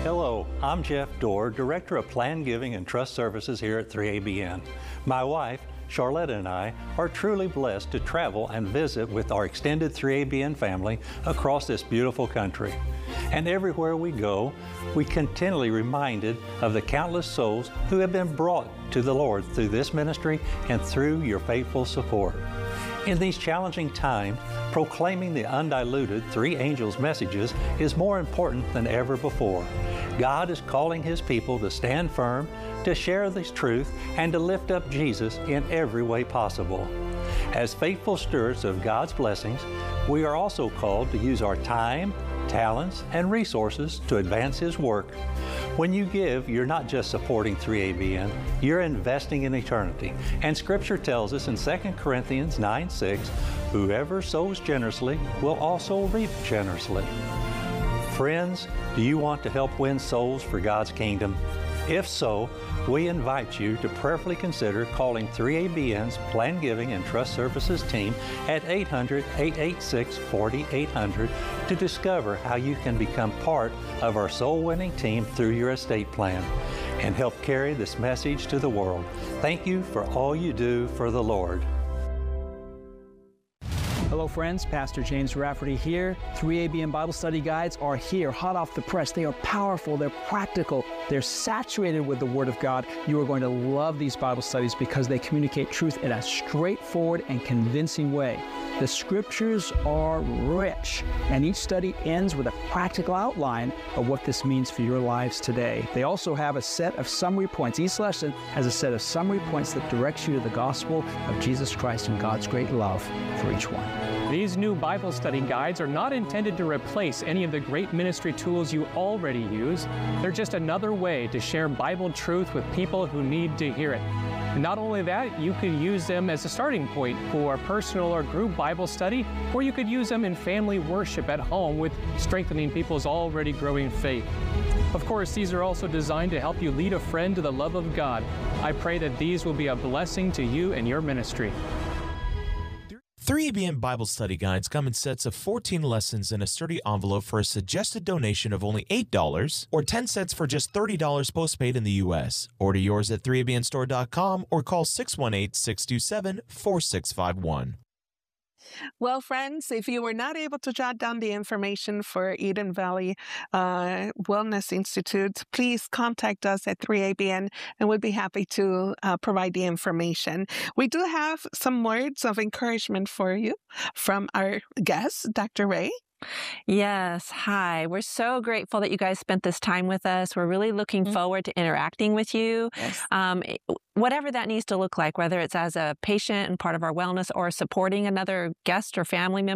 Hello, I'm Jeff Dorr, Director of Plan Giving and Trust Services here at 3ABN. My wife, Charlotte, and I are truly blessed to travel and visit with our extended 3ABN family across this beautiful country. And everywhere we go, we continually reminded of the countless souls who have been brought to the Lord through this ministry and through your faithful support. In these challenging times, proclaiming the undiluted three angels' messages is more important than ever before. God is calling His people to stand firm, to share this truth, and to lift up Jesus in every way possible. As faithful stewards of God's blessings, we are also called to use our time, talents, and resources to advance His work. When you give, you're not just supporting 3ABN, you're investing in eternity. And Scripture tells us in 2 Corinthians 9:6, whoever sows generously will also reap generously. Friends, do you want to help win souls for God's kingdom? If so, we invite you to prayerfully consider calling 3ABN's Plan Giving and Trust Services team at 800-886-4800 to discover how you can become part of our soul-winning team through your estate plan and help carry this message to the world. Thank you for all you do for the Lord. Hello friends, Pastor James Rafferty here. 3ABN Bible Study Guides are here, hot off the press. They are powerful, they're practical, they're saturated with the Word of God. You are going to love these Bible studies because they communicate truth in a straightforward and convincing way. The Scriptures are rich, and each study ends with a practical outline of what this means for your lives today. They also have a set of summary points. Each lesson has a set of summary points that directs you to the gospel of Jesus Christ and God's great love for each one. These new Bible study guides are not intended to replace any of the great ministry tools you already use. They're just another way to share Bible truth with people who need to hear it. And not only that, you could use them as a starting point for personal or group Bible study, or you could use them in family worship at home with strengthening people's already growing faith. Of course, these are also designed to help you lead a friend to the love of God. I pray that these will be a blessing to you and your ministry. 3ABN Bible Study Guides come in sets of 14 lessons in a sturdy envelope for a suggested donation of only $8 or 10 sets for just $30 postpaid in the U.S. Order yours at 3abnstore.com or call 618-627-4651. Well, friends, if you were not able to jot down the information for Eden Valley Wellness Institute, please contact us at 3ABN and we'll be happy to provide the information. We do have some words of encouragement for you from our guest, Dr. Ray. Yes. Hi. We're so grateful that you guys spent this time with us. We're really looking forward to interacting with you. Yes. Whatever that needs to look like, whether it's as a patient and part of our wellness or supporting another guest or family member